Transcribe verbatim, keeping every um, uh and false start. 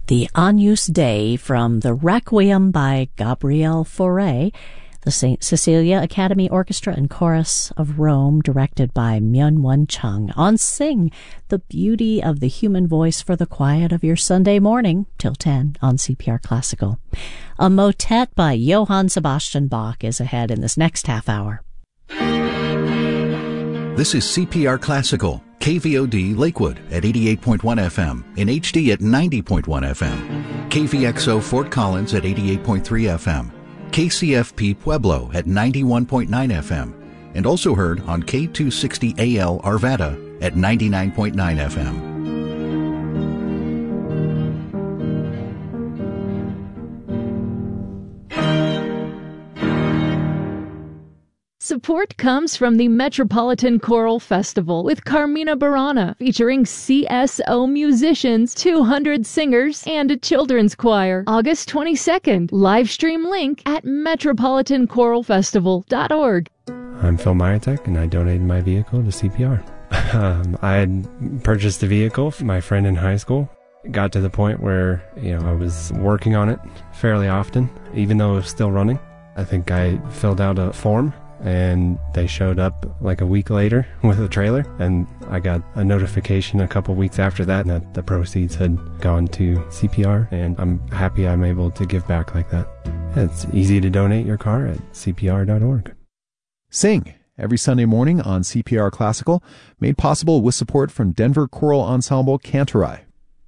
the Agnus Dei from the Requiem by Gabriel Fauré, the Saint Cecilia Academy Orchestra and Chorus of Rome, directed by Myung-Whun Chung, on Sing, the beauty of the human voice for the quiet of your Sunday morning, till ten on C P R Classical. A motet by Johann Sebastian Bach is ahead in this next half hour. This is C P R Classical, K V O D Lakewood at eighty-eight point one F M, in H D at ninety point one F M, K V X O Fort Collins at eighty-eight point three F M, K C F P Pueblo at ninety-one point nine F M, and also heard on K two sixty A L Arvada at ninety-nine point nine F M. Support comes from the Metropolitan Choral Festival with Carmina Burana, featuring C S O musicians, two hundred singers, and a children's choir. August twenty-second. Live stream link at metropolitan choral festival dot org. I'm Phil Myatek, and I donated my vehicle to C P R. um, I had purchased a vehicle for my friend in high school. It got to the point where, you know, I was working on it fairly often, even though it was still running. I think I filled out a form, and they showed up like a week later with a trailer, and I got a notification a couple weeks after that that the proceeds had gone to C P R, and I'm happy I'm able to give back like that. It's easy to donate your car at C P R dot org. Sing, every Sunday morning on C P R Classical, made possible with support from Denver Choral Ensemble Cantorai.